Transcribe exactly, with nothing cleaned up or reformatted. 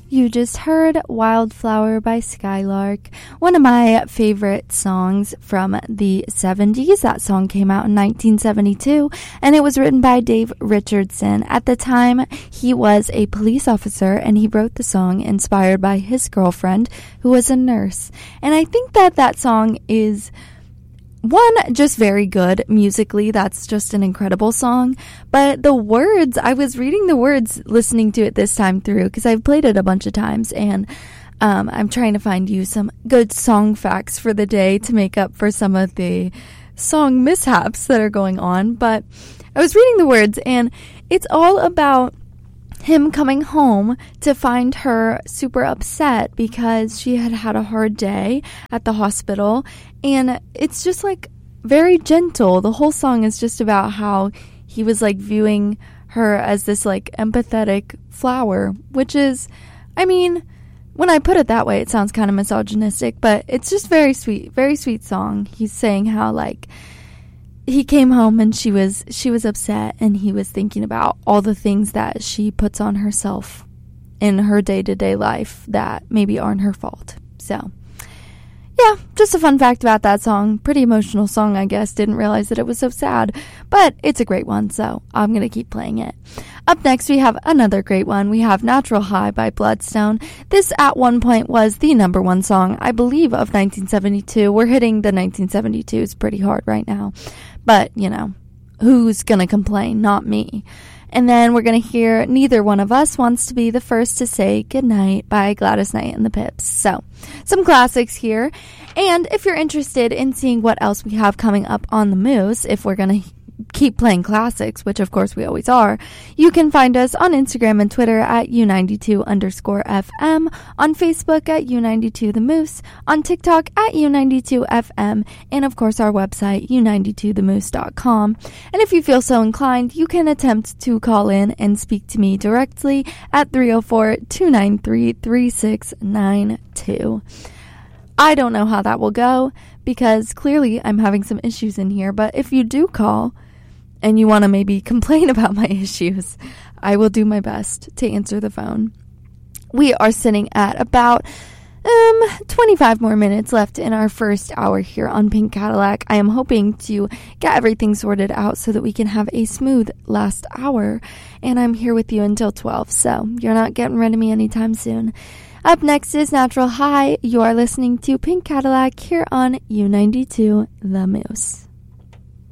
You just heard Wildflower by Skylark, one of my favorite songs from the seventies. That song came out in nineteen seventy-two, and it was written by Dave Richardson. At the time, he was a police officer, and he wrote the song inspired by his girlfriend, who was a nurse. And I think that that song is... one, just very good musically. That's just an incredible song. But the words, I was reading the words listening to it this time through because I've played it a bunch of times, and um, I'm trying to find you some good song facts for the day to make up for some of the song mishaps that are going on. But I was reading the words, and it's all about him coming home to find her super upset because she had had a hard day at the hospital, and it's just like very gentle. The whole song is just about how he was like viewing her as this like empathetic flower, which is, I mean, when I put it that way, it sounds kind of misogynistic, but it's just very sweet, very sweet song. He's saying how like he came home and she was she was upset, and he was thinking about all the things that she puts on herself in her day-to-day life that maybe aren't her fault. So, yeah, just a fun fact about that song. Pretty emotional song, I guess. Didn't realize that it was so sad, but it's a great one, so I'm going to keep playing it. Up next, we have another great one. We have Natural High by Bloodstone. This, at one point, was the number one song, I believe, of nineteen seventy-two. We're hitting the nineteen seventy-twos pretty hard right now. But, you know, who's going to complain? Not me. And then we're going to hear Neither One of Us Wants to Be the First to Say Goodnight by Gladys Knight and the Pips. So, some classics here. And if you're interested in seeing what else we have coming up on the Moose, if we're going to keep playing classics, which of course we always are, you can find us on Instagram and Twitter at U ninety-two underscore FM, on Facebook at U ninety-two The Moose, on TikTok at U ninety-two F M, and of course our website, U ninety-two the moose dot com. And if you feel so inclined, you can attempt to call in and speak to me directly at three oh four, two nine three, three six nine two. I don't know how that will go, because clearly I'm having some issues in here, but if you do call and you want to maybe complain about my issues, I will do my best to answer the phone. We are sitting at about um twenty-five more minutes left in our first hour here on Pink Cadillac. I am hoping to get everything sorted out so that we can have a smooth last hour, and I'm here with you until twelve, so you're not getting rid of me anytime soon. Up next is Natural High. You are listening to Pink Cadillac here on U ninety-two The Moose.